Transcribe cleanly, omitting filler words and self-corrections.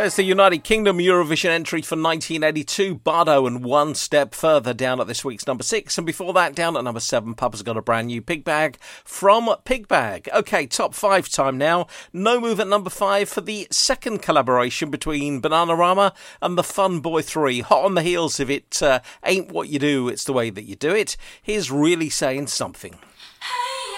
There's the United Kingdom Eurovision entry for 1982, Bardo, and One Step Further down at this week's number 6. And before that, down at number 7, Papa's got a brand new Pig Bag from Pig Bag. OK, top 5 time now. No move at number 5 for the second collaboration between Bananarama and the Fun Boy 3. Hot on the heels of It Ain't What You Do, It's the Way That You Do It. Here's Really Saying Something.